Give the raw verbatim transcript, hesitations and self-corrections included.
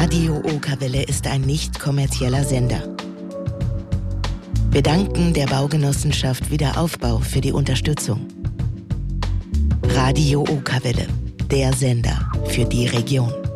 Radio Okerwelle ist ein nicht kommerzieller Sender. Wir danken der Baugenossenschaft Wiederaufbau für die Unterstützung. Radio Okerwelle, der Sender für die Region.